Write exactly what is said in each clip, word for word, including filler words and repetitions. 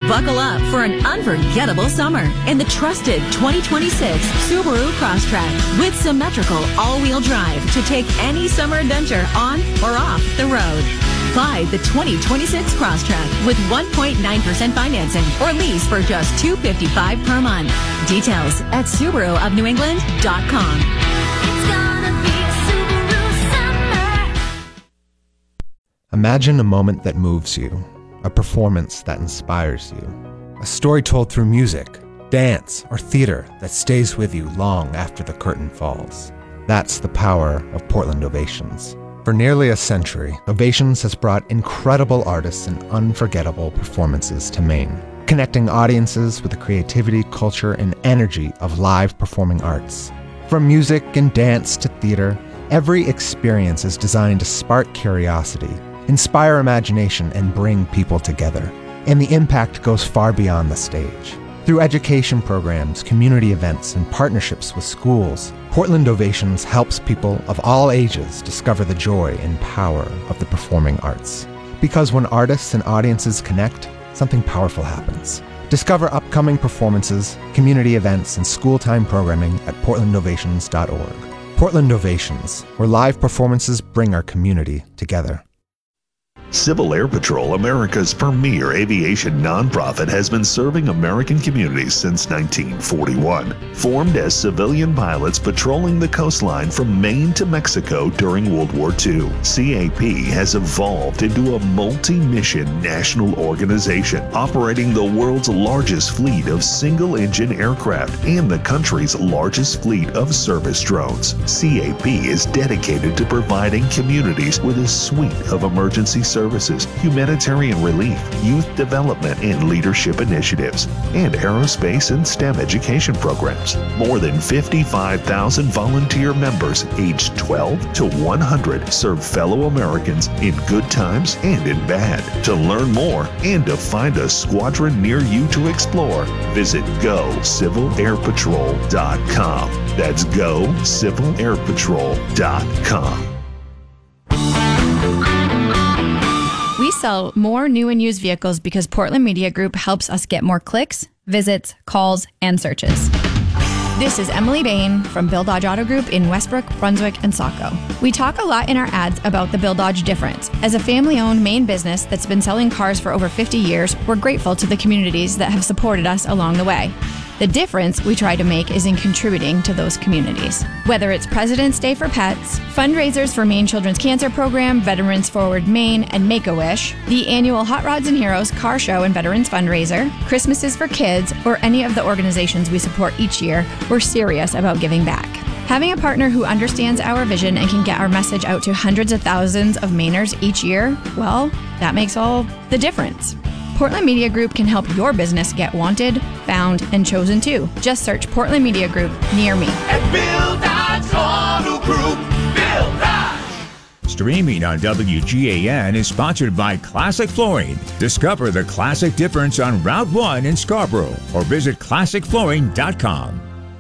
Buckle up for an unforgettable summer in the trusted twenty twenty-six Subaru Crosstrek with symmetrical all-wheel drive to take any summer adventure on or off the road. Buy the twenty twenty-six Crosstrek with one point nine percent financing or lease for just two hundred fifty-five dollars per month. Details at Subaru of New England dot com. It's gonna be a Subaru summer. Imagine a moment that moves you, a performance that inspires you, a story told through music, dance, or theater that stays with you long after the curtain falls. That's the power of Portland Ovations. For nearly a century, Ovations has brought incredible artists and unforgettable performances to Maine, connecting audiences with the creativity, culture, and energy of live performing arts. From music and dance to theater, every experience is designed to spark curiosity, inspire imagination, and bring people together. And the impact goes far beyond the stage. Through education programs, community events, and partnerships with schools, Portland Ovations helps people of all ages discover the joy and power of the performing arts. Because when artists and audiences connect, something powerful happens. Discover upcoming performances, community events, and school-time programming at portland ovations dot org. Portland Ovations, where live performances bring our community together. Civil Air Patrol, America's premier aviation nonprofit, has been serving American communities since nineteen forty-one. Formed as civilian pilots patrolling the coastline from Maine to Mexico during World War Two, C A P has evolved into a multi-mission national organization operating the world's largest fleet of single-engine aircraft and the country's largest fleet of service drones. C A P is dedicated to providing communities with a suite of emergency services services, humanitarian relief, youth development and leadership initiatives, and aerospace and STEM education programs. More than fifty-five thousand volunteer members aged twelve to one hundred serve fellow Americans in good times and in bad. To learn more and to find a squadron near you to explore, visit go civil air patrol dot com. That's go civil air patrol dot com. We sell more new and used vehicles because Portland Media Group helps us get more clicks, visits, calls, and searches. This is Emily Bain from Bill Dodge Auto Group in Westbrook, Brunswick, and Saco. We talk a lot in our ads about the Bill Dodge difference. As a family-owned Maine business that's been selling cars for over fifty years, we're grateful to the communities that have supported us along the way. The difference we try to make is in contributing to those communities. Whether it's President's Day for Pets, fundraisers for Maine Children's Cancer Program, Veterans Forward Maine, and Make-A-Wish, the annual Hot Rods and Heroes Car Show and Veterans Fundraiser, Christmases for Kids, or any of the organizations we support each year, we're serious about giving back. Having a partner who understands our vision and can get our message out to hundreds of thousands of Mainers each year, well, that makes all the difference. Portland Media Group can help your business get wanted, found, and chosen too. Just search Portland Media Group near me. At Bill Dodge Auto Group, Bill Dodge. Streaming on W G A N is sponsored by Classic Flooring. Discover the classic difference on Route one in Scarborough or visit classic flooring dot com.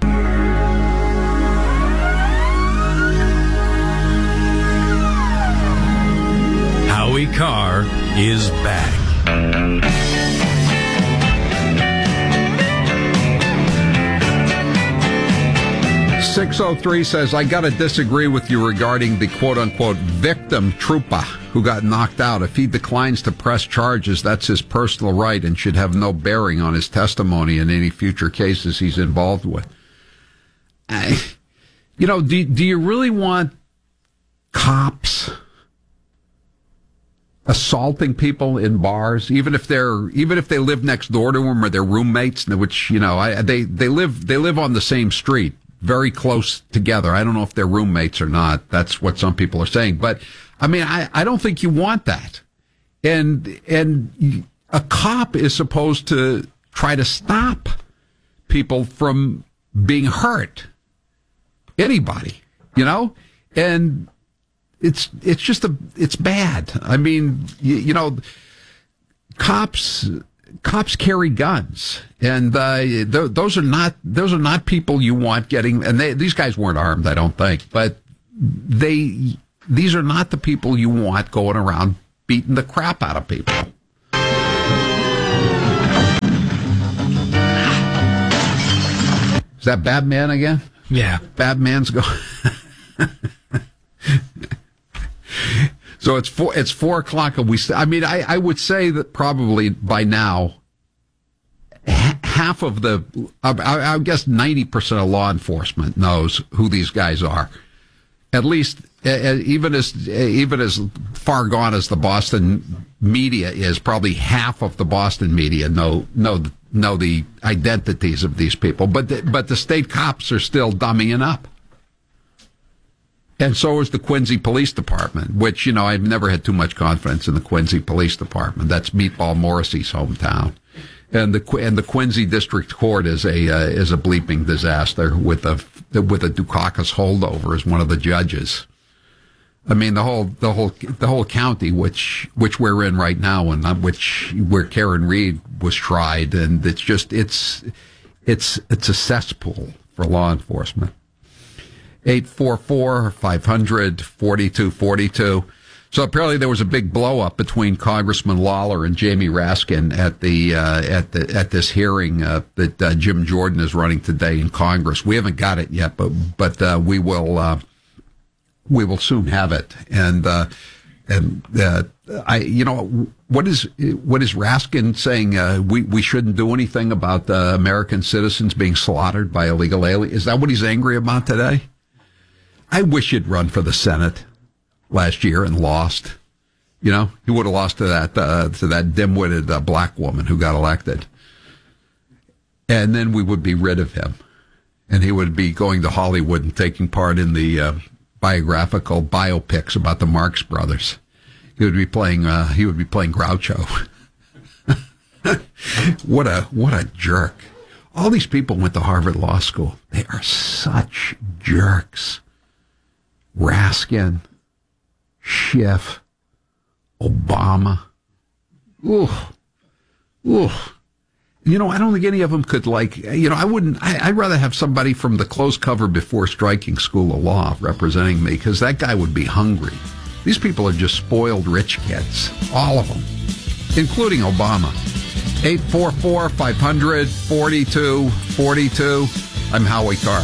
Howie Carr is back. six oh three says, I got to disagree with you regarding the quote-unquote victim trooper who got knocked out. If he declines to press charges, that's his personal right and should have no bearing on his testimony in any future cases he's involved with. I, you know, do, do you really want cops assaulting people in bars, even if they're even if they live next door to them or they're roommates, which, you know, I, they they live they live on the same street, very close together. I don't know if they're roommates or not. That's what some people are saying. But I mean, I, I don't think you want that. And and a cop is supposed to try to stop people from being hurt. Anybody, you know, and. It's it's just a it's bad. I mean, you, you know, cops cops carry guns, and uh, th- those are not those are not people you want getting. And they, these guys weren't armed, I don't think, but they these are not the people you want going around beating the crap out of people. Is that Batman again? Yeah. Batman's going. So it's four, it's four o'clock and we, I mean, I, I would say that probably by now, half of the, I, I guess ninety percent of law enforcement knows who these guys are. At least, even as, even as far gone as the Boston media is, probably half of the Boston media know, know, know the identities of these people. But the, but the state cops are still dummying up. And so is the Quincy Police Department, which, you know, I've never had too much confidence in the Quincy Police Department. That's Meatball Morrissey's hometown. And the and the Quincy District Court is a uh, is a bleeping disaster with a with a Dukakis holdover as one of the judges. I mean, the whole the whole the whole county, which which we're in right now, and which where Karen Reed was tried, and it's just it's it's it's a cesspool for law enforcement. eight four four, five hundred, forty-two forty-two. So apparently there was a big blow up between Congressman Lawler and Jamie Raskin at the uh, at the at this hearing uh, that uh, Jim Jordan is running today in Congress. We haven't got it yet, but but uh, we will uh, we will soon have it. And uh, and uh, I you know what is what is Raskin saying? Uh, we we shouldn't do anything about uh, American citizens being slaughtered by illegal aliens. Is that what he's angry about today? I wish he'd run for the Senate last year and lost. You know, he would have lost to that uh, to that dim-witted uh, black woman who got elected, and then we would be rid of him, and he would be going to Hollywood and taking part in the uh, biographical biopics about the Marx Brothers. He would be playing. Uh, he would be playing Groucho. What a what a jerk! All these people went to Harvard Law School. They are such jerks. Raskin, Schiff, Obama. Ooh, ooh. You know, I don't think any of them could, like, you know, I wouldn't, I, I'd rather have somebody from the closed cover before striking school of law representing me, because that guy would be hungry. These people are just spoiled rich kids. All of them, including Obama. eight four four, five hundred, forty-two forty-two. I'm Howie Carr.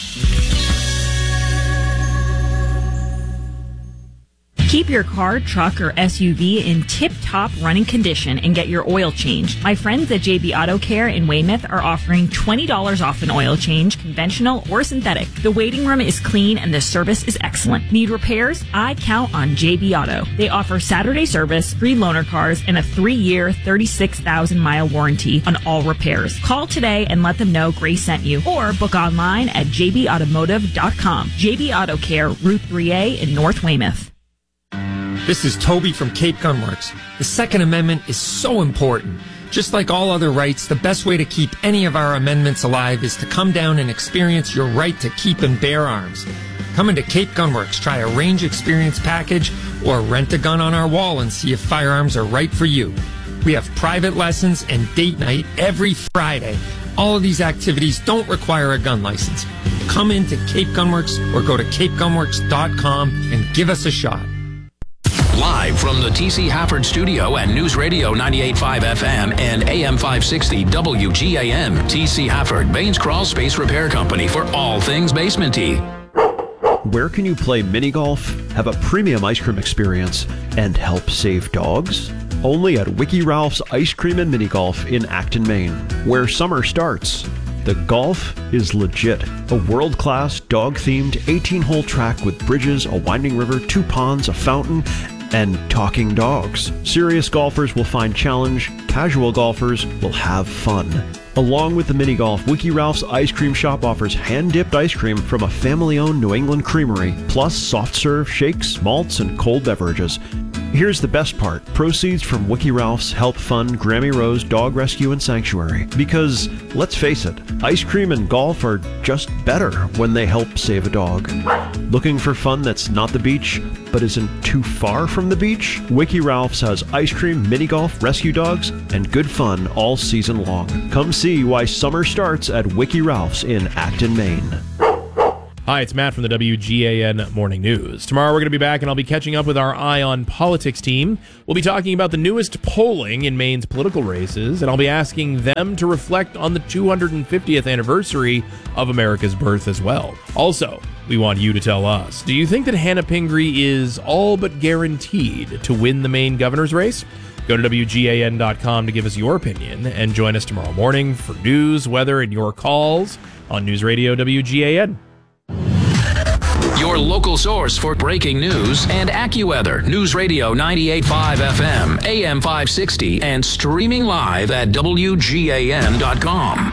Keep your car, truck, or S U V in tip-top running condition and get your oil changed. My friends at J B Auto Care in Weymouth are offering twenty dollars off an oil change, conventional or synthetic. The waiting room is clean and the service is excellent. Need repairs? I count on J B Auto. They offer Saturday service, free loaner cars, and a three-year, thirty-six thousand mile warranty on all repairs. Call today and let them know Grace sent you, or book online at j b automotive dot com. J B Auto Care, Route three A in North Weymouth. This is Toby from Cape Gun Works. The Second Amendment is so important. Just like all other rights, the best way to keep any of our amendments alive is to come down and experience your right to keep and bear arms. Come into Cape Gun Works, try a range experience package, or rent a gun on our wall and see if firearms are right for you. We have private lessons and date night every Friday. All of these activities don't require a gun license. Come into Cape Gun Works or go to cape gun works dot com and give us a shot. Live from the T C Hafford studio at News Radio ninety-eight point five F M and A M five sixty W G A M. T C Hafford, Baines Crawl Space Repair Company for all things basement-y. Where can you play mini golf, have a premium ice cream experience, and help save dogs? Only at Wiki Ralph's Ice Cream and Mini Golf in Acton, Maine, where summer starts. The golf is legit. A world-class, dog-themed eighteen-hole track with bridges, a winding river, two ponds, a fountain, and talking dogs. Serious golfers will find challenge. Casual golfers will have fun. Along with the mini golf, Wiki Ralph's Ice Cream Shop offers hand-dipped ice cream from a family-owned New England creamery, plus soft-serve shakes, malts, and cold beverages. Here's the best part. Proceeds from Wiki Ralph's help fund Grammy Rose Dog Rescue and Sanctuary. Because, let's face it, ice cream and golf are just better when they help save a dog. Looking for fun that's not the beach, but isn't too far from the beach? Wiki Ralph's has ice cream, mini golf, rescue dogs, and good fun all season long. Come see why summer starts at Wiki Ralph's in Acton, Maine. Hi, it's Matt from the W G A N Morning News. Tomorrow we're going to be back and I'll be catching up with our Eye on Politics team. We'll be talking about the newest polling in Maine's political races, and I'll be asking them to reflect on the two hundred fiftieth anniversary of America's birth as well. Also, we want you to tell us, do you think that Hannah Pingree is all but guaranteed to win the Maine governor's race? Go to W G A N dot com to give us your opinion and join us tomorrow morning for news, weather, and your calls on News Radio W G A N. Your local source for breaking news and AccuWeather. News Radio ninety-eight point five F M, A M five sixty, and streaming live at W G A N dot com.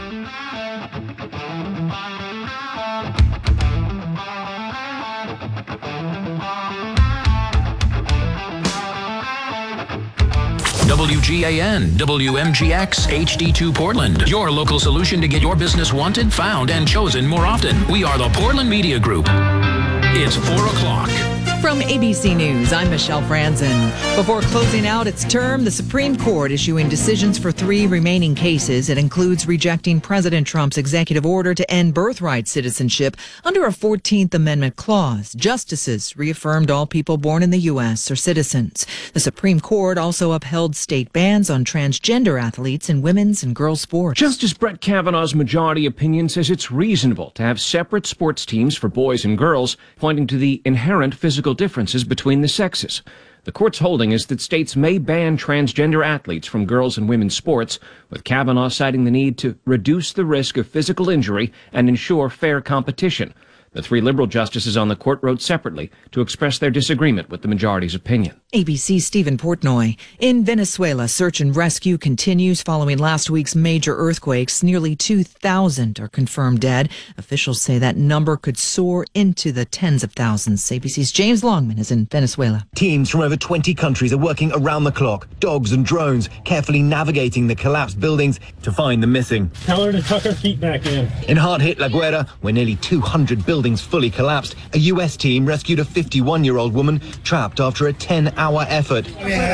W G A N, W M G X, H D two Portland. Your local solution to get your business wanted, found, and chosen more often. We are the Portland Media Group. It's four o'clock. From A B C News, I'm Michelle Franzen. Before closing out its term, the Supreme Court issuing decisions for three remaining cases. It includes rejecting President Trump's executive order to end birthright citizenship under a fourteenth Amendment clause. Justices reaffirmed all people born in the U S are citizens. The Supreme Court also upheld state bans on transgender athletes in women's and girls' sports. Justice Brett Kavanaugh's majority opinion says it's reasonable to have separate sports teams for boys and girls, pointing to the inherent physical differences between the sexes. The court's holding is that states may ban transgender athletes from girls' and women's sports, with Kavanaugh citing the need to reduce the risk of physical injury and ensure fair competition. The three liberal justices on the court wrote separately to express their disagreement with the majority's opinion. A B C's Stephen Portnoy. In Venezuela, search and rescue continues following last week's major earthquakes. Nearly two thousand are confirmed dead. Officials say that number could soar into the tens of thousands. A B C's James Longman is in Venezuela. Teams from over twenty countries are working around the clock, dogs and drones, carefully navigating the collapsed buildings to find the missing. Tell her to tuck her feet back in. In hard-hit La Guera, where nearly two hundred buildings fully collapsed, a U S team rescued a fifty-one-year-old woman trapped after a ten-hour effort.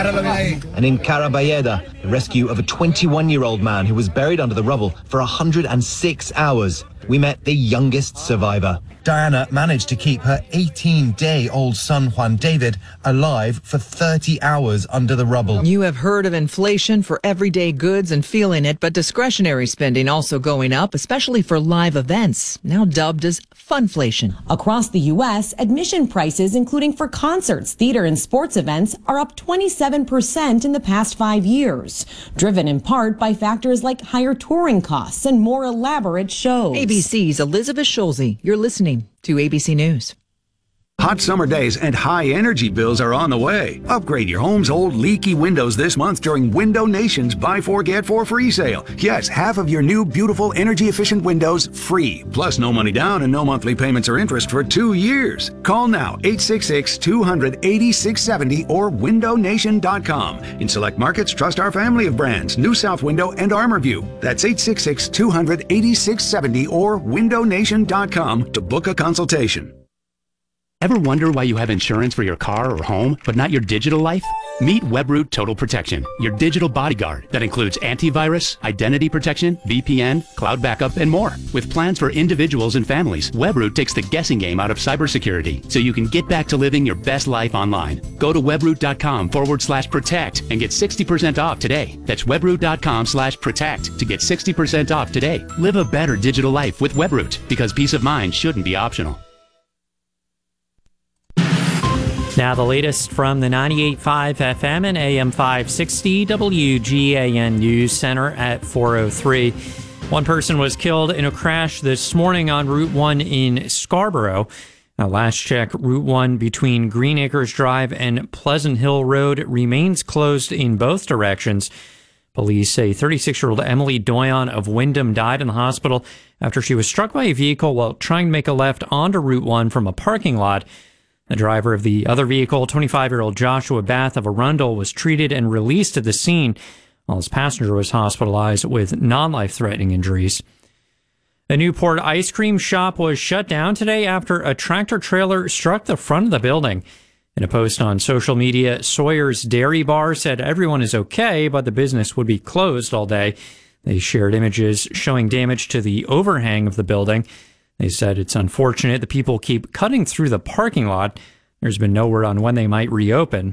And in Caraballeda, the rescue of a twenty-one-year-old man who was buried under the rubble for one hundred six hours. We met the youngest survivor. Diana managed to keep her eighteen-day-old son Juan David alive for thirty hours under the rubble. You have heard of inflation for everyday goods and feeling it, but discretionary spending also going up, especially for live events, now dubbed as funflation. Across the U S, admission prices, including for concerts, theater, and sports events, are up twenty-seven percent in the past five years, driven in part by factors like higher touring costs and more elaborate shows. A B C's Elizabeth Schulze. You're listening to A B C News. Hot summer days and high energy bills are on the way. Upgrade your home's old leaky windows this month during Window Nation's Buy Four Get Four free sale. Yes, half of your new beautiful energy efficient windows free. Plus no money down and no monthly payments or interest for two years. Call now eight six six, two hundred, eighty-six seventy or window nation dot com. In select markets, trust our family of brands, New South Window and ArmorView. That's eight six six, two hundred, eighty-six seventy or window nation dot com to book a consultation. Ever wonder why you have insurance for your car or home, but not your digital life? Meet Webroot Total Protection, your digital bodyguard that includes antivirus, identity protection, V P N, cloud backup, and more. With plans for individuals and families, Webroot takes the guessing game out of cybersecurity so you can get back to living your best life online. Go to webroot.com forward slash protect and get sixty percent off today. That's webroot.com slash protect to get sixty percent off today. Live a better digital life with Webroot, because peace of mind shouldn't be optional. Now the latest from the ninety-eight point five F M and A M five sixty W G A N News Center at four oh three. One person was killed in a crash this morning on Route one in Scarborough. Now, last check, Route one between Green Acres Drive and Pleasant Hill Road remains closed in both directions. Police say thirty-six-year-old Emily Doyon of Wyndham died in the hospital after she was struck by a vehicle while trying to make a left onto Route one from a parking lot. The driver of the other vehicle, twenty-five-year-old Joshua Bath of Arundel, was treated and released at the scene, while his passenger was hospitalized with non-life-threatening injuries. A Newport ice cream shop was shut down today after a tractor-trailer struck the front of the building. In a post on social media, Sawyer's Dairy Bar said everyone is okay, but the business would be closed all day. They shared images showing damage to the overhang of the building. They said it's unfortunate the people keep cutting through the parking lot. There's been no word on when they might reopen.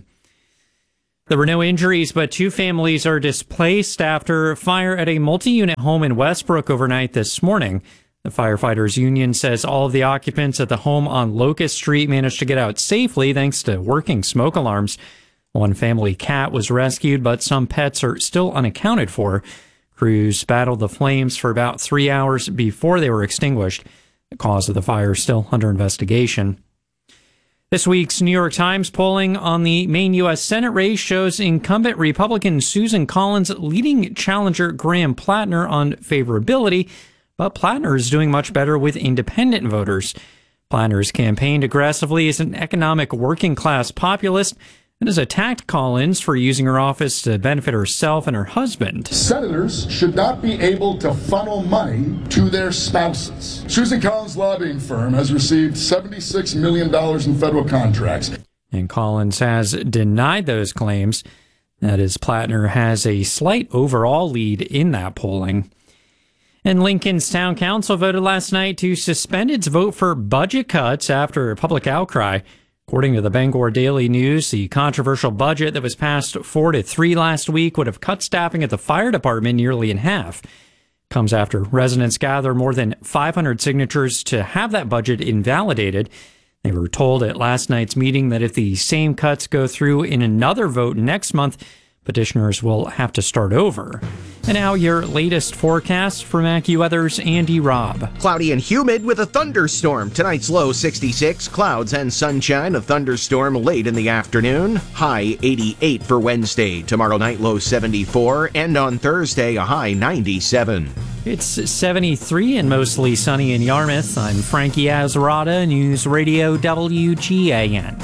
There were no injuries, but two families are displaced after a fire at a multi-unit home in Westbrook overnight this morning. The firefighters union says all of the occupants at the home on Locust Street managed to get out safely thanks to working smoke alarms. One family cat was rescued, but some pets are still unaccounted for. Crews battled the flames for about three hours before they were extinguished. The cause of the fire is still under investigation. This week's New York Times polling on the main U S Senate race shows incumbent Republican Susan Collins leading challenger Graham Plattner on favorability, but Plattner is doing much better with independent voters. Plattner has campaigned aggressively as an economic working-class populist and has attacked Collins for using her office to benefit herself and her husband. Senators should not be able to funnel money to their spouses. Susan Collins' lobbying firm has received seventy-six million dollars in federal contracts. And Collins has denied those claims. That is, Plattner has a slight overall lead in that polling. And Lincoln's town council voted last night to suspend its vote for budget cuts after a public outcry. According to the Bangor Daily News, the controversial budget that was passed four to three last week would have cut staffing at the fire department nearly in half. Comes after residents gathered more than five hundred signatures to have that budget invalidated. They were told at last night's meeting that if the same cuts go through in another vote next month, petitioners will have to start over. And now your latest forecast from AccuWeather's Andy Robb. Cloudy and humid with a thunderstorm. Tonight's low sixty-six, clouds and sunshine. A thunderstorm late in the afternoon. High eighty-eight for Wednesday. Tomorrow night low seventy-four. And on Thursday a high ninety-seven. It's seventy-three and mostly sunny in Yarmouth. I'm Frankie Azarada, News Radio W G A N.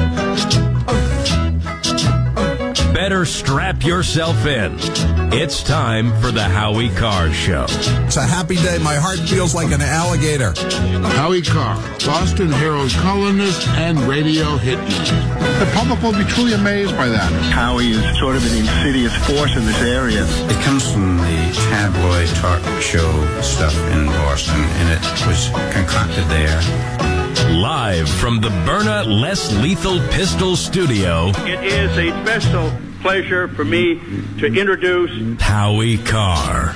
Better strap yourself in. It's time for the Howie Carr Show. It's a happy day. My heart feels like an alligator. Howie Carr, Boston Herald columnist and radio hitman. The public will be truly amazed by that. Howie is sort of an insidious force in this area. It comes from the tabloid talk show stuff in Boston, and it was concocted there. Live from the Byrna Less Lethal Pistol Studio, it is a special pleasure for me to introduce Howie Carr.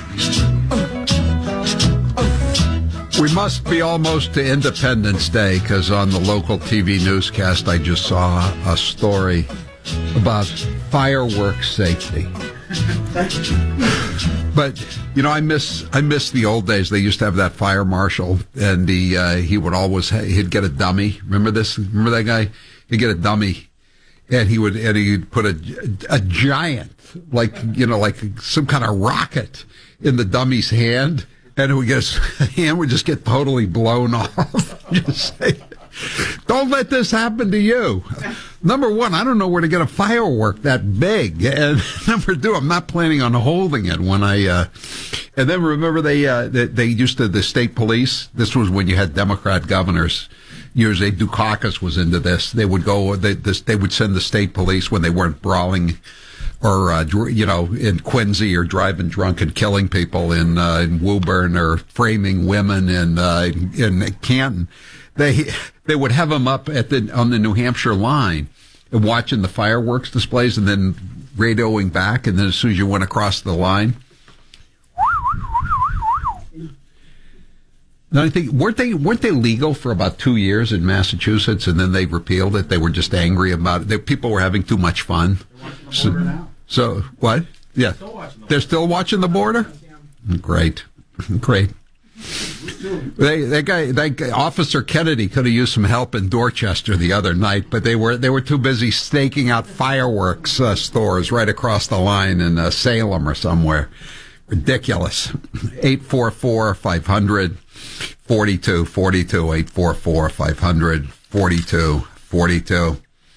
We must be almost to Independence Day, because on the local T V newscast I just saw a story about fireworks safety. But you know, I miss I miss the old days. They used to have that fire marshal, and he uh, he would always he'd get a dummy. Remember this? Remember that guy? He'd get a dummy, and he would and he'd put a a giant, like you know, like some kind of rocket in the dummy's hand, and it would get his hand would just get totally blown off. Just say, don't let this happen to you. Number one, I don't know where to get a firework that big. And number two, I'm not planning on holding it when I, uh, and then remember they, uh, they, they used to, the state police, this was when you had Democrat governors. Usually Dukakis was into this. They would go, they, this, they would send the state police when they weren't brawling or, uh, you know, in Quincy or driving drunk and killing people in, uh, in Woburn or framing women in, uh, in Canton. They, they would have them up at the, on the New Hampshire line and watching the fireworks displays and then radioing back. And then as soon as you went across the line, and I think, weren't they, weren't they legal for about two years in Massachusetts and then they repealed it? They were just angry about it. They, people were having too much fun. So, so, what? Yeah. They're still watching the border? Great. Great. They, that guy, that guy, Officer Kennedy could have used some help in Dorchester the other night, but they were they were too busy staking out fireworks uh, stores right across the line in uh, Salem or somewhere. Ridiculous. eight four four, five hundred, forty-two forty-two, eight four four, five hundred, forty-two forty-two.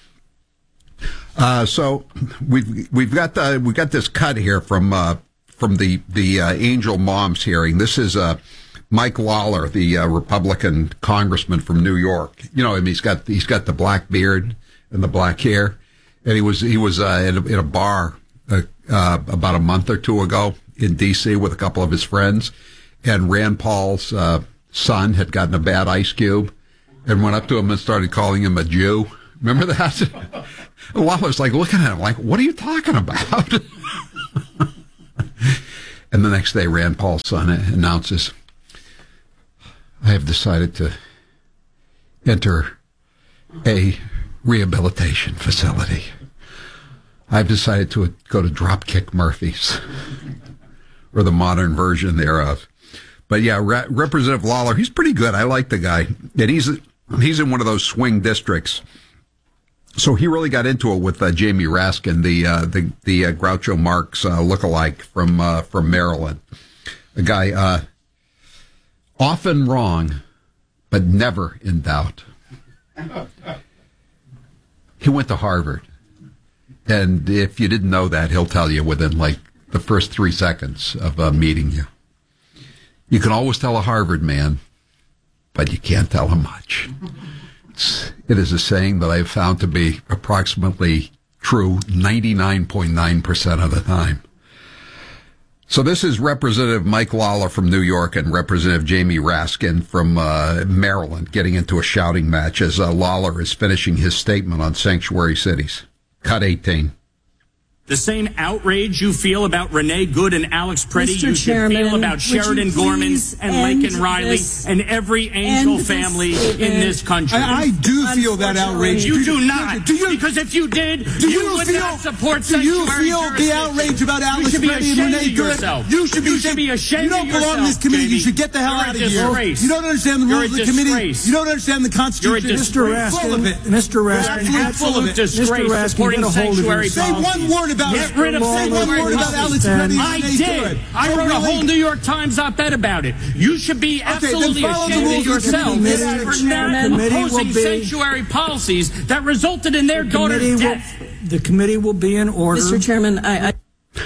Uh, so we've we've got the we got this cut here from uh, from the the uh, Angel Moms hearing. This is uh, Mike Lawler, the uh, Republican congressman from New York. You know him; he's got he's got the black beard and the black hair, and he was he was uh, in, a, in a bar uh, uh, about a month or two ago in D C with a couple of his friends, and Rand Paul's uh, son had gotten a bad ice cube and went up to him and started calling him a Jew. Remember that? Lawler's like looking at him like, what are you talking about? And the next day, Rand Paul's son announces, I have decided to enter a rehabilitation facility. I've decided to go to Dropkick Murphys, or the modern version thereof. But yeah, Re- Representative Lawler, he's pretty good. I like the guy. And he's he's in one of those swing districts. So he really got into it with uh, Jamie Raskin, the uh, the the uh, Groucho Marx uh, lookalike from uh, from Maryland. A guy uh, often wrong, but never in doubt. He went to Harvard, and if you didn't know that, he'll tell you within like the first three seconds of uh, meeting you. You can always tell a Harvard man, but you can't tell him much. It's, it is a saying that I've found to be approximately true ninety-nine point nine percent of the time. So this is Representative Mike Lawler from New York and Representative Jamie Raskin from uh, Maryland getting into a shouting match as uh, Lawler is finishing his statement on sanctuary cities. Cut eighteen. The same outrage you feel about Renee Good and Alex Preddy, Mister you should Chairman, feel about Sheridan Gorman and Lincoln Riley and every Angel family in this country. I, I do feel that outrage. You do not. Do you, because if you did, do you, you would feel, not support Do you sanctuary feel the outrage about Alex Preddy and Renee Good? Yourself. You should be, you should be ashamed You don't of belong yourself, in this committee. Jamie. You should get the hell You're out of a here. disgrace. You don't understand the You're rules a of the committee. disgrace. You don't understand the Constitution. Mister Raskin, full of it. Mister Raskin, You're absolute disgrace supporting sanctuary Say one word about Get rid of Say one word about Alex Preddy. I did. I wrote a whole New York Times op-ed about it. You should be absolutely ashamed of yourself for not opposing sanctuary policies that resulted in their daughter's death. The committee will be in order. Mister Chairman, I... I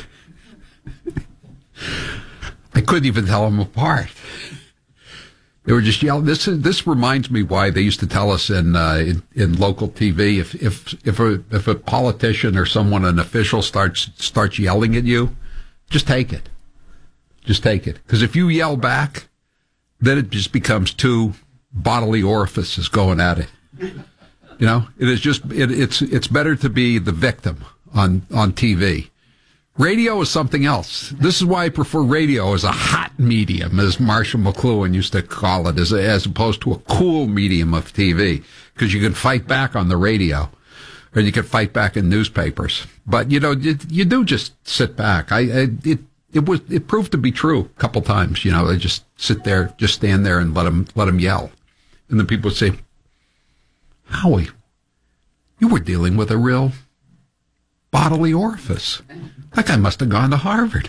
I couldn't even tell them apart. They were just yelling. This is, this reminds me why they used to tell us in, uh, in in local T V if if if a if a politician or someone, an official, starts starts yelling at you, just take it, just take it. Because if you yell back, then it just becomes two bodily orifices going at it. You know, it is just it, it's it's better to be the victim on on T V. Radio is something else. This is why I prefer radio as a hot medium, as Marshall McLuhan used to call it, as, a, as opposed to a cool medium of T V, because you can fight back on the radio, or you can fight back in newspapers. But you know, you, you do just sit back. I, I it it was it proved to be true a couple times. You know, they just sit there, just stand there, and let them let them yell, and then people would say, "Howie, you were dealing with a real bodily orifice. That guy must have gone to Harvard."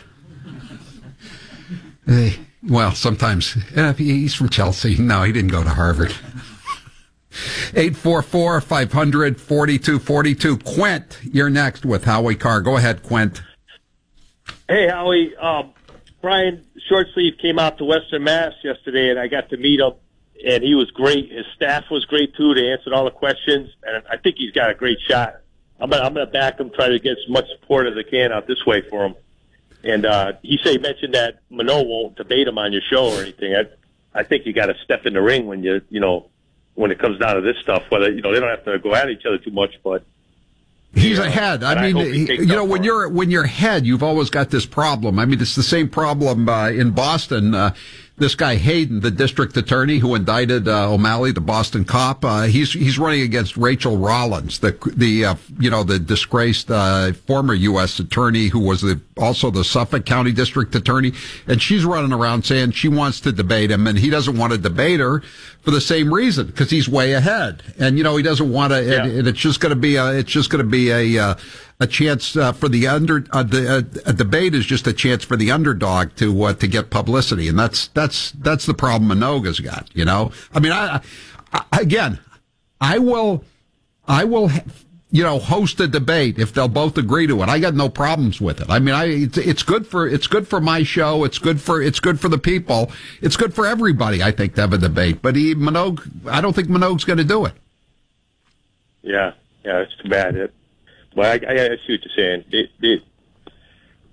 Hey, well, sometimes eh, he's from Chelsea. No, he didn't go to Harvard. eight four four, five hundred, forty-two forty-two. Quint, you're next with Howie Carr. Go ahead, Quint. Hey, Howie. Um, Brian Shortsleeve came out to Western Mass yesterday, and I got to meet him, and he was great. His staff was great, too. They answered all the questions, and I think he's got a great shot. I'm gonna, I'm gonna back him, try to get as much support as I can out this way for him. And uh, he said he mentioned that Minot won't debate him on your show or anything. I, I think you got to step in the ring when you, you know, when it comes down to this stuff. Whether you know they don't have to go at each other too much, but he's ahead. I mean, I he, you know, when you're when you're ahead, you've always got this problem. I mean, it's the same problem uh, in Boston. Uh, This guy Hayden, the district attorney who indicted uh, O'Malley, the Boston cop, uh, he's he's running against Rachel Rollins, the the uh, you know the disgraced uh, former U S attorney who was the, also the Suffolk County district attorney, and she's running around saying she wants to debate him, and he doesn't want to debate her for the same reason, because he's way ahead, and you know he doesn't want to, yeah. and, and it's just going to be a it's just going to be a uh, a chance uh, for the under uh, the uh, a debate is just a chance for the underdog to uh, to get publicity, and that's that's that's the problem Minogue's got. You know, I mean, I, I again, I will, I will, you know, host a debate if they'll both agree to it. I got no problems with it. I mean, I it's, it's good for it's good for my show. It's good for it's good for the people. It's good for everybody. I think to have a debate, but he Minogue, I don't think Minogue's going to do it. Yeah, yeah, it's too bad. It, Well, I, I see what you're saying. It, it,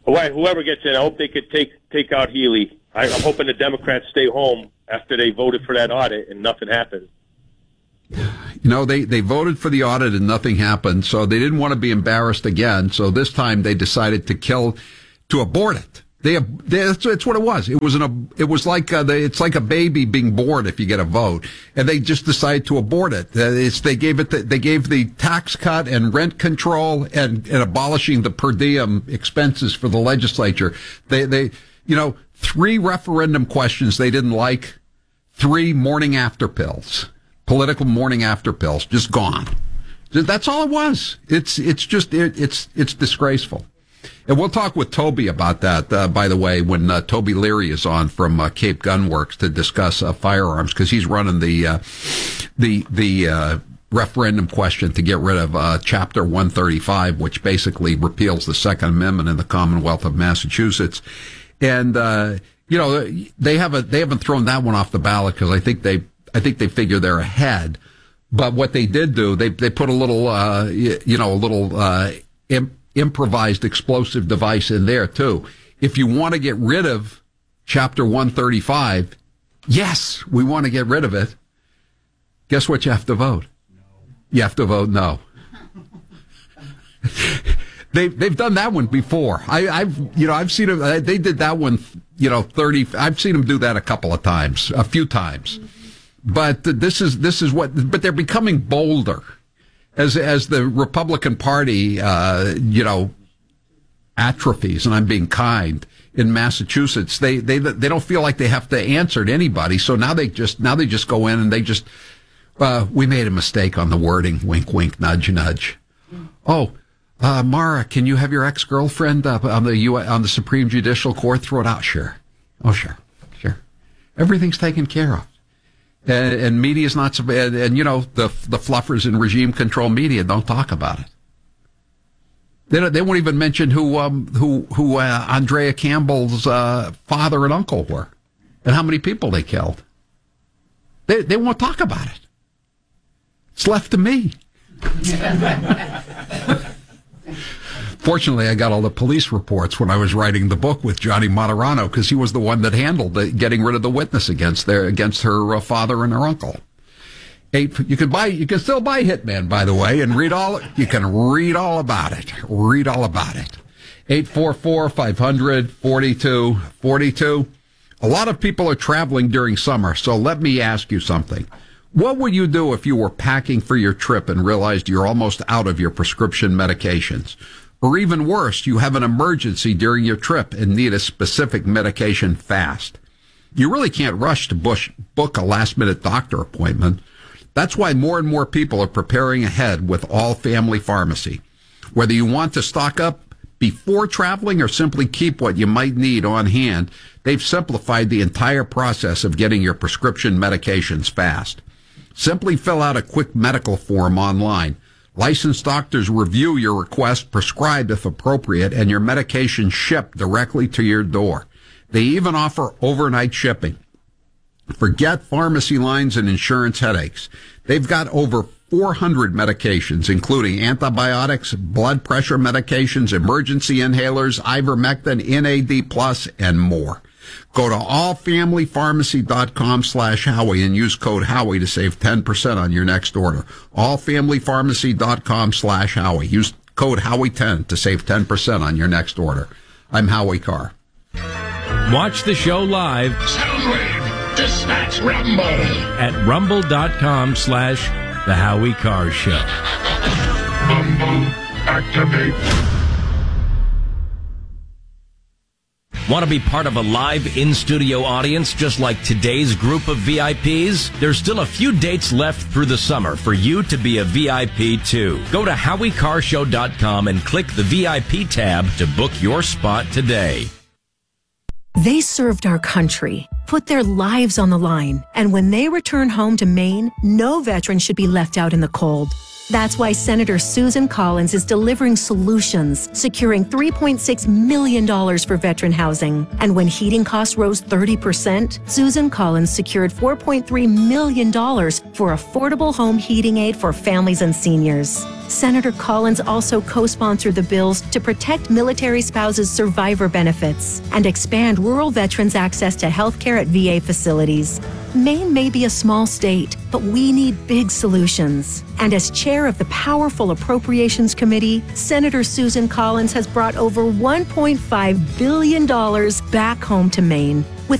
Well, whoever gets in, I hope they could take take out Healy. I, I'm hoping the Democrats stay home after they voted for that audit and nothing happened. You know, they, they voted for the audit and nothing happened, so they didn't want to be embarrassed again. So this time they decided to kill, to abort it. They, they that's, that's what it was. It was an, it was like uh, they, it's like a baby being born if you get a vote, and they just decided to abort it. Uh, it's they gave it the, they gave the tax cut and rent control and, and abolishing the per diem expenses for the legislature. They they you know three referendum questions they didn't like, three morning after pills, political morning after pills, just gone. That's all it was. It's it's just it, it's it's disgraceful. And we'll talk with Toby about that, uh, by the way, when uh, Toby Leary is on from uh, Cape Gunworks to discuss uh, firearms, because he's running the uh, the the uh, referendum question to get rid of uh, Chapter one thirty-five, which basically repeals the Second Amendment in the Commonwealth of Massachusetts. And uh, you know, they haven't they haven't thrown that one off the ballot because I think they I think they figure they're ahead. But what they did do, they they put a little uh, you know a little uh, imp- improvised explosive device in there too. If you want to get rid of Chapter one thirty-five, yes, we want to get rid of it. Guess what you have to vote? No. You have to vote no. they they've done that one before. I, I've you know I've seen them. They did that one. You know, thirty. I've seen them do that a couple of times, a few times. But this is this is what. But they're becoming bolder. As as the Republican Party, uh, you know, atrophies, and I'm being kind, in Massachusetts, they they they don't feel like they have to answer to anybody. So now they just now they just go in and they just, uh, we made a mistake on the wording. Wink, wink, nudge, nudge. Oh, uh, Mara, can you have your ex-girlfriend uh, on the U on the Supreme Judicial Court? Throw it out, sure. Oh, sure, sure. Everything's taken care of. And, and media's not so bad. And, you know, the the fluffers in regime control media don't talk about it. They don't, they won't even mention who um who who uh, Andrea Campbell's uh, father and uncle were, and how many people they killed. They they won't talk about it. It's left to me. Fortunately, I got all the police reports when I was writing the book with Johnny Moderano, because he was the one that handled the, getting rid of the witness against their against her uh, father and her uncle. Eight, you can buy, you can still buy Hitman, by the way, and read all. You can read all about it. Read all about it. Eight four four five hundred forty two forty two. A lot of people are traveling during summer, so let me ask you something. What would you do if you were packing for your trip and realized you're almost out of your prescription medications? Or even worse, you have an emergency during your trip and need a specific medication fast. You really can't rush to bush, book a last-minute doctor appointment. That's why more and more people are preparing ahead with All Family Pharmacy. Whether you want to stock up before traveling or simply keep what you might need on hand, they've simplified the entire process of getting your prescription medications fast. Simply fill out a quick medical form online. Licensed doctors review your request, prescribe if appropriate, and your medication shipped directly to your door. They even offer overnight shipping. Forget pharmacy lines and insurance headaches. They've got over four hundred medications, including antibiotics, blood pressure medications, emergency inhalers, ivermectin, N A D plus, and more. Go to allfamilypharmacy.com slash Howie and use code Howie to save ten percent on your next order. allfamilypharmacy.com slash Howie. Use code Howie ten to save ten percent on your next order. I'm Howie Carr. Watch the show live. Soundwave, dispatch Rumble. At rumble.com slash The Howie Carr Show. Rumble, activate. Want to be part of a live in-studio audience just like today's group of V I Ps? There's still a few dates left through the summer for you to be a V I P too. Go to howie carr show dot com and click the V I P tab to book your spot today. They served our country, put their lives on the line, and when they return home to Maine, no veteran should be left out in the cold. That's why Senator Susan Collins is delivering solutions, securing three point six million dollars for veteran housing. And when heating costs rose thirty percent, Susan Collins secured four point three million dollars for affordable home heating aid for families and seniors. Senator Collins also co-sponsored the bills to protect military spouses' survivor benefits and expand rural veterans' access to health care at V A facilities. Maine may be a small state, but we need big solutions. And as chair of the powerful Appropriations Committee, Senator Susan Collins has brought over one point five billion dollars back home to Maine.